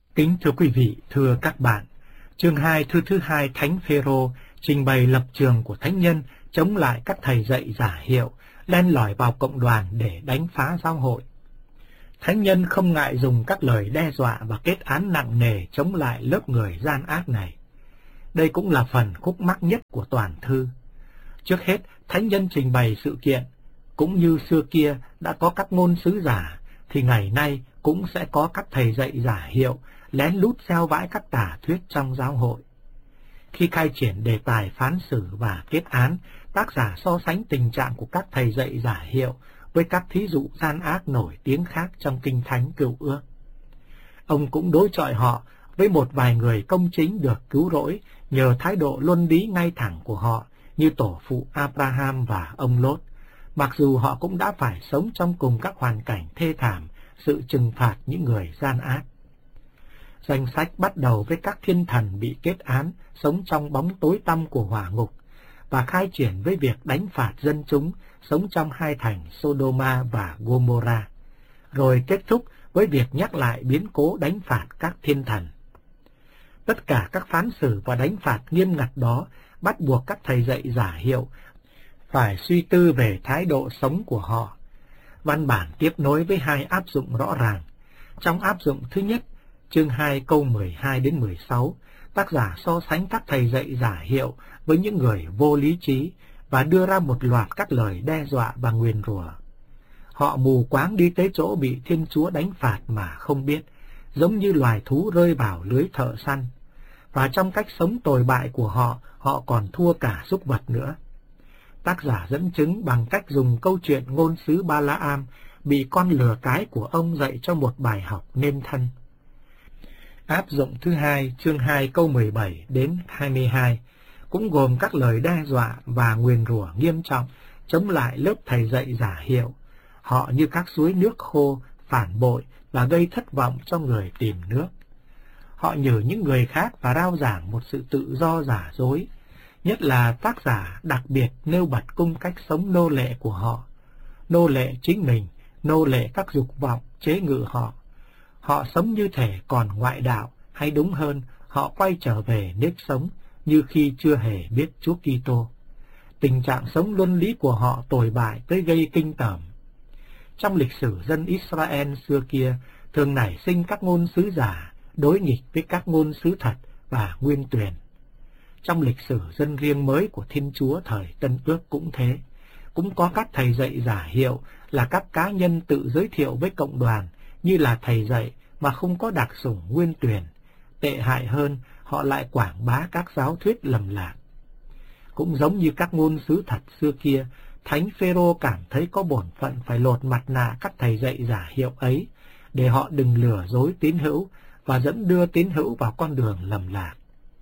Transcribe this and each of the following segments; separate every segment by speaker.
Speaker 1: Kính thưa quý vị, thưa các bạn, chương 2 thư thứ 2 Thánh Phêrô trình bày lập trường của thánh nhân chống lại các thầy dạy giả hiệu, len lỏi vào cộng đoàn để đánh phá giáo hội. Thánh nhân không ngại dùng các lời đe dọa và kết án nặng nề chống lại lớp người gian ác này. Đây cũng là phần khúc mắc nhất của toàn thư. Trước hết, thánh nhân trình bày sự kiện, cũng như xưa kia đã có các ngôn sứ giả, thì ngày nay cũng sẽ có các thầy dạy giả hiệu lén lút gieo vãi các tà thuyết trong giáo hội. Khi khai triển đề tài phán xử và kết án, tác giả so sánh tình trạng của các thầy dạy giả hiệu với các thí dụ gian ác nổi tiếng khác trong Kinh Thánh Cựu Ước. Ông cũng đối chọi họ với một vài người công chính được cứu rỗi nhờ thái độ luân lý ngay thẳng của họ, như tổ phụ Abraham và ông Lốt, mặc dù họ cũng đã phải sống trong cùng các hoàn cảnh thê thảm, sự trừng phạt những người gian ác. Danh sách bắt đầu với các thiên thần bị kết án, sống trong bóng tối tăm của hỏa ngục, và khai triển với việc đánh phạt dân chúng sống trong hai thành Sodoma và Gomorrah, rồi kết thúc với việc nhắc lại biến cố đánh phạt các thiên thần. Tất cả các phán xử và đánh phạt nghiêm ngặt đó bắt buộc các thầy dạy giả hiệu phải suy tư về thái độ sống của họ. Văn bản tiếp nối với hai áp dụng rõ ràng. Trong áp dụng thứ nhất, chương 2 câu 12 đến 16, tác giả so sánh các thầy dạy giả hiệu với những người vô lý trí và đưa ra một loạt các lời đe dọa và nguyền rủa. Họ mù quáng đi tới chỗ bị Thiên Chúa đánh phạt mà không biết, giống như loài thú rơi vào lưới thợ săn. Và trong cách sống tồi bại của họ, họ còn thua cả súc vật nữa. Tác giả dẫn chứng bằng cách dùng câu chuyện ngôn sứ Ba-la-am bị con lừa cái của ông dạy cho một bài học nên thân. Áp dụng thứ hai, chương 2 câu 17 đến 22, cũng gồm các lời đe dọa và nguyền rủa nghiêm trọng chống lại lớp thầy dạy giả hiệu. Họ như các suối nước khô, phản bội và gây thất vọng cho người tìm nước. Họ nhử những người khác và rao giảng một sự tự do giả dối. Nhất là tác giả đặc biệt nêu bật cung cách sống nô lệ của họ. Nô lệ chính mình, nô lệ các dục vọng chế ngự họ. Họ sống như thể còn ngoại đạo, hay đúng hơn, họ quay trở về nếp sống như khi chưa hề biết Chúa Kitô. Tình trạng sống luân lý của họ tồi bại tới gây kinh tởm. Trong lịch sử dân Israel xưa kia, thường nảy sinh các ngôn sứ giả, đối nghịch với các ngôn sứ thật và nguyên tuyển. Trong lịch sử dân riêng mới của Thiên Chúa thời Tân Ước cũng thế. Cũng có các thầy dạy giả hiệu là các cá nhân tự giới thiệu với cộng đoàn như là thầy dạy mà không có đặc sủng nguyên tuyển. Tệ hại hơn, họ lại quảng bá các giáo thuyết lầm lạc. Cũng giống như các ngôn sứ thật xưa kia, Thánh Phêrô cảm thấy có bổn phận phải lột mặt nạ các thầy dạy giả hiệu ấy, để họ đừng lừa dối tín hữu và dẫn đưa tín hữu vào con đường lầm lạc.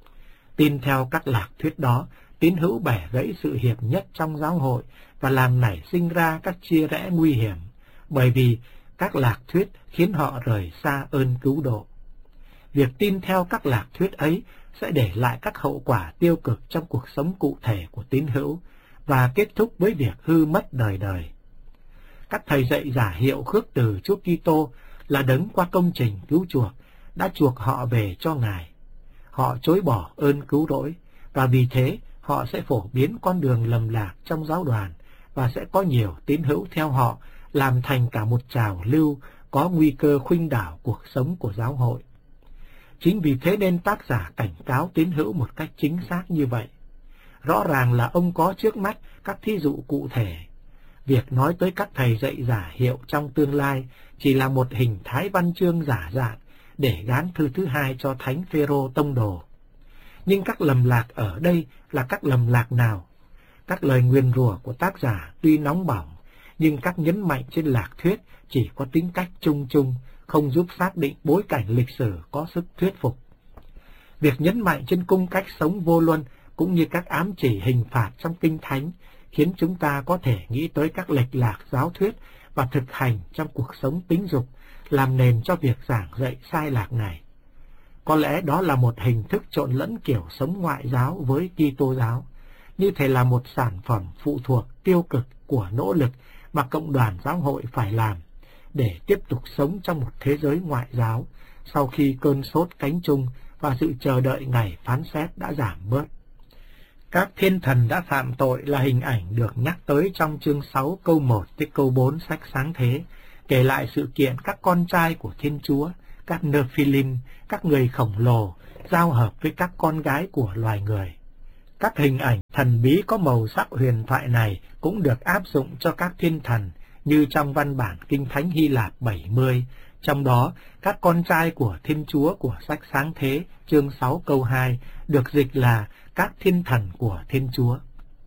Speaker 1: Tin theo các lạc thuyết đó, tín hữu bẻ gãy sự hiệp nhất trong giáo hội và làm nảy sinh ra các chia rẽ nguy hiểm, bởi vì các lạc thuyết khiến họ rời xa ơn cứu độ. Việc tin theo các lạc thuyết ấy sẽ để lại các hậu quả tiêu cực trong cuộc sống cụ thể của tín hữu và kết thúc với việc hư mất đời đời. Các thầy dạy giả hiệu khước từ Chúa Kitô là đấng qua công trình cứu chuộc đã chuộc họ về cho Ngài. Họ chối bỏ ơn cứu rỗi và vì thế họ sẽ phổ biến con đường lầm lạc trong giáo đoàn và sẽ có nhiều tín hữu theo họ, làm thành cả một trào lưu có nguy cơ khuynh đảo cuộc sống của giáo hội. Chính vì thế nên tác giả cảnh cáo tín hữu một cách chính xác như vậy. Rõ ràng là ông có trước mắt các thí dụ cụ thể. Việc nói tới các thầy dạy giả hiệu trong tương lai chỉ là một hình thái văn chương giả dạn để gán thư thứ hai cho Thánh Phêrô tông đồ. Nhưng các lầm lạc ở đây là các lầm lạc nào? Các lời nguyền rủa của tác giả tuy nóng bỏng, nhưng các nhấn mạnh trên lạc thuyết chỉ có tính cách chung chung, không giúp xác định bối cảnh lịch sử có sức thuyết phục. Việc nhấn mạnh trên cung cách sống vô luân cũng như các ám chỉ hình phạt trong Kinh Thánh khiến chúng ta có thể nghĩ tới các lệch lạc giáo thuyết và thực hành trong cuộc sống tính dục, làm nền cho việc giảng dạy sai lạc này. Có lẽ đó là một hình thức trộn lẫn kiểu sống ngoại giáo với Kitô giáo, như thể là một sản phẩm phụ thuộc tiêu cực của nỗ lực mà cộng đoàn giáo hội phải làm để tiếp tục sống trong một thế giới ngoại giáo sau khi cơn sốt cánh chung và sự chờ đợi ngày phán xét đã giảm bớt. Các thiên thần đã phạm tội là hình ảnh được nhắc tới trong chương 6 câu 1 tới câu 4 sách Sáng Thế, kể lại sự kiện các con trai của Thiên Chúa, các Nephilim, các người khổng lồ, giao hợp với các con gái của loài người. Các hình ảnh thần bí có màu sắc huyền thoại này cũng được áp dụng cho các thiên thần như trong văn bản Kinh Thánh Hy Lạp 70, trong đó các con trai của Thiên Chúa của sách Sáng Thế chương 6 câu 2 được dịch là các thiên thần của Thiên Chúa.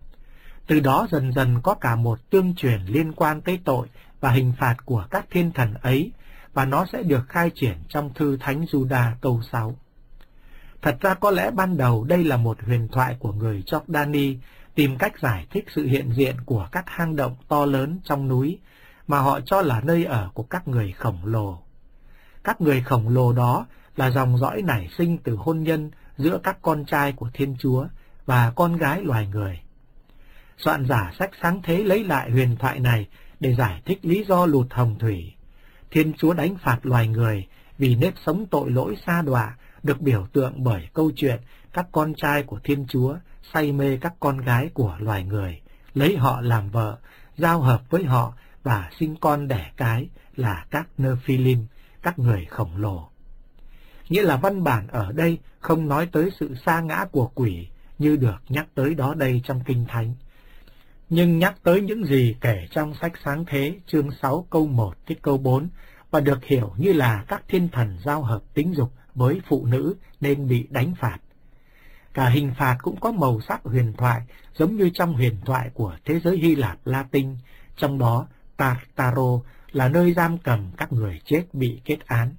Speaker 1: Từ đó dần dần có cả một tương truyền liên quan tới tội và hình phạt của các thiên thần ấy, và nó sẽ được khai triển trong thư Thánh Giuđa câu 6. Thật ra có lẽ ban đầu đây là một huyền thoại của người Jordani tìm cách giải thích sự hiện diện của các hang động to lớn trong núi mà họ cho là nơi ở của các người khổng lồ. Các người khổng lồ đó là dòng dõi nảy sinh từ hôn nhân giữa các con trai của Thiên Chúa và con gái loài người. Soạn giả sách Sáng Thế lấy lại huyền thoại này để giải thích lý do lụt hồng thủy. Thiên Chúa đánh phạt loài người vì nếp sống tội lỗi sa đọa được biểu tượng bởi câu chuyện các con trai của Thiên Chúa say mê các con gái của loài người, lấy họ làm vợ, giao hợp với họ và sinh con đẻ cái là các Nephilim, các người khổng lồ. Nghĩa là văn bản ở đây không nói tới sự sa ngã của quỷ như được nhắc tới đó đây trong Kinh Thánh, nhưng nhắc tới những gì kể trong sách Sáng Thế chương 6 câu 1 tới câu 4 và được hiểu như là các thiên thần giao hợp tính dục với phụ nữ nên bị đánh phạt. Cả hình phạt cũng có màu sắc huyền thoại giống như trong huyền thoại của thế giới Hy Lạp Latin, trong đó Tartaro là nơi giam cầm các người chết bị kết án.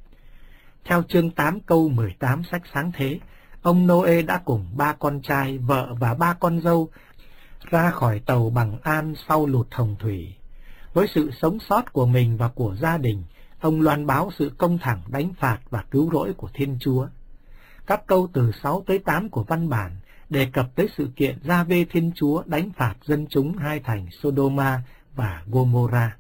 Speaker 1: Theo chương 8 câu 18 sách Sáng Thế, ông Noe đã cùng 3 con trai, vợ và 3 con dâu ra khỏi tàu bằng an sau lụt hồng thủy. Với sự sống sót của mình và của gia đình, ông loan báo sự công thẳng đánh phạt và cứu rỗi của Thiên Chúa. Các câu từ 6 tới 8 của văn bản đề cập tới sự kiện Gia-vê Thiên Chúa đánh phạt dân chúng hai thành Sodoma và Gomorrah.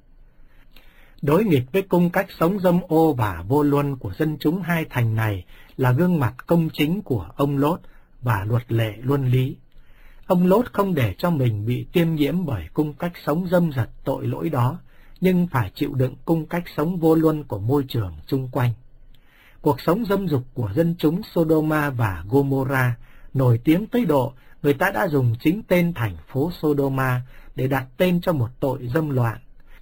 Speaker 1: Đối nghịch với cung cách sống dâm ô và vô luân của dân chúng hai thành này là gương mặt công chính của ông Lốt và luật lệ luân lý. Ông Lốt không để cho mình bị tiêm nhiễm bởi cung cách sống dâm dật tội lỗi đó, nhưng phải chịu đựng cung cách sống vô luân của môi trường chung quanh. Cuộc sống dâm dục của dân chúng Sodoma và Gomorrah nổi tiếng tới độ người ta đã dùng chính tên thành phố Sodoma để đặt tên cho một tội dâm loạn.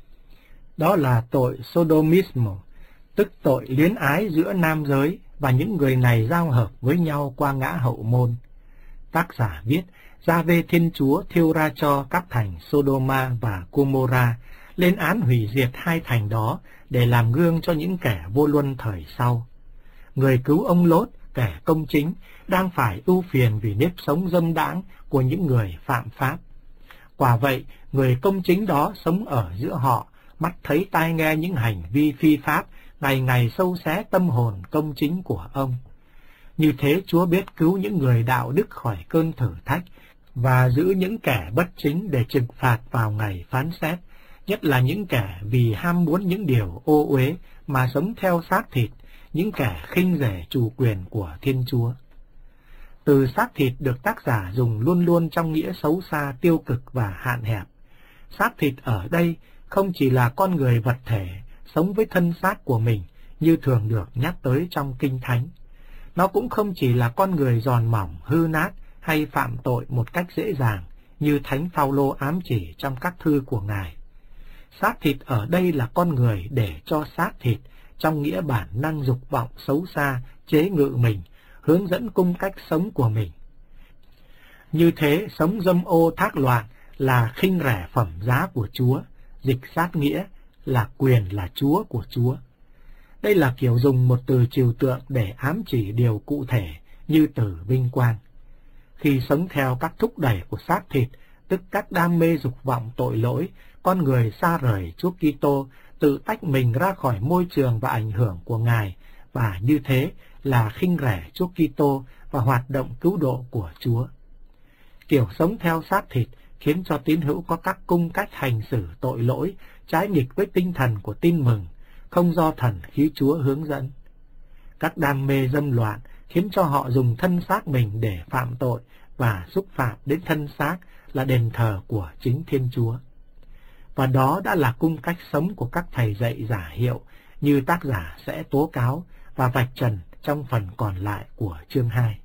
Speaker 1: Đó là tội Sodomismo, tức tội luyến ái giữa nam giới, và những người này giao hợp với nhau qua ngã hậu môn. Tác giả viết, Gia-vê Thiên Chúa thiêu ra cho các thành Sodoma và Gomorrah, lên án hủy diệt hai thành đó để làm gương cho những kẻ vô luân thời sau. Người cứu ông Lốt, kẻ công chính, đang phải ưu phiền vì nếp sống dâm đãng của những người phạm pháp. Quả vậy, người công chính đó sống ở giữa họ, mắt thấy tai nghe những hành vi phi pháp, ngày ngày sâu xé tâm hồn công chính của ông. Như thế Chúa biết cứu những người đạo đức khỏi cơn thử thách và giữ những kẻ bất chính để trừng phạt vào ngày phán xét, nhất là những kẻ vì ham muốn những điều ô uế mà sống theo xác thịt, những kẻ khinh rẻ chủ quyền của Thiên Chúa. Từ xác thịt được tác giả dùng luôn luôn trong nghĩa xấu xa, tiêu cực và hạn hẹp. Xác thịt ở đây không chỉ là con người vật thể sống với thân xác của mình như thường được nhắc tới trong Kinh Thánh. Nó cũng không chỉ là con người giòn mỏng, hư nát hay phạm tội một cách dễ dàng như Thánh Phaolô ám chỉ trong các thư của Ngài. Xác thịt ở đây là con người để cho xác thịt trong nghĩa bản năng dục vọng xấu xa chế ngự mình, hướng dẫn cung cách sống của mình. Như thế, sống dâm ô thác loạn là khinh rẻ phẩm giá của Chúa, dịch sát nghĩa là quyền là Chúa của Chúa. Đây là kiểu dùng một từ trừu tượng để ám chỉ điều cụ thể như từ vinh quang. Khi sống theo các thúc đẩy của xác thịt, tức các đam mê dục vọng tội lỗi, con người xa rời Chúa Kitô, tự tách mình ra khỏi môi trường và ảnh hưởng của Ngài, và như thế là khinh rẻ Chúa Kitô và hoạt động cứu độ của Chúa. Kiểu sống theo xác thịt, khiến cho tín hữu có các cung cách hành xử tội lỗi, trái nghịch với tinh thần của tin mừng, không do thần khí Chúa hướng dẫn. Các đam mê dâm loạn khiến cho họ dùng thân xác mình để phạm tội và xúc phạm đến thân xác là đền thờ của chính Thiên Chúa. Và đó đã là cung cách sống của các thầy dạy giả hiệu, như tác giả sẽ tố cáo và vạch trần trong phần còn lại của chương 2.